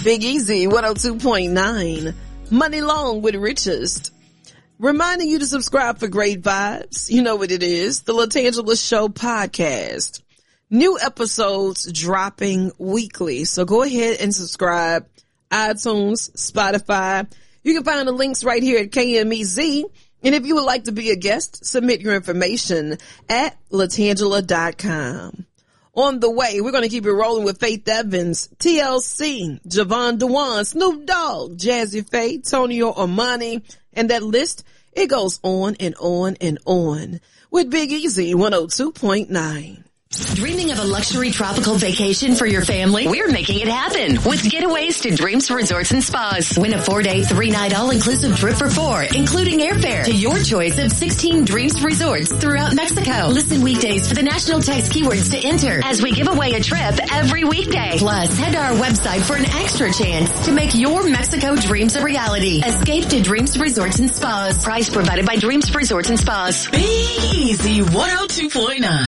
Big Easy 102.9. Money Long with Richest. Reminding you to subscribe for great vibes. You know what it is. The LaTangela Show podcast. New episodes dropping weekly. So go ahead and subscribe. iTunes, Spotify. You can find the links right here at KMEZ. And if you would like to be a guest, submit your information at latangela.com. On the way, we're going to keep it rolling with Faith Evans, TLC, Javon Dewan, Snoop Dogg, Jazzy Faye, Tonio Armani, and that list, it goes on and on and on with Big Easy 102.9. Dreaming of a luxury tropical vacation for your family? We're making it happen with Getaways to Dreams Resorts and Spas. Win a 4-day, 3-night all-inclusive trip for 4, including airfare to your choice of 16 Dreams Resorts throughout Mexico. Listen weekdays for the national text keywords to enter as we give away a trip every weekday. Plus, head to our website for an extra chance to make your Mexico dreams a reality. Escape to Dreams Resorts and Spas. Price provided by Dreams Resorts and Spas. Be Easy 102.9.